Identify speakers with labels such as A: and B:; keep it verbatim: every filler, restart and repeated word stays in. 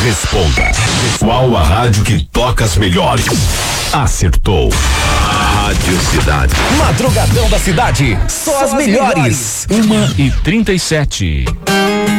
A: Responda. Qual a rádio que toca as melhores? Acertou. Rádio Cidade.
B: Madrugadão da Cidade. Só, Só as, as melhores.
C: Uma e trinta e sete.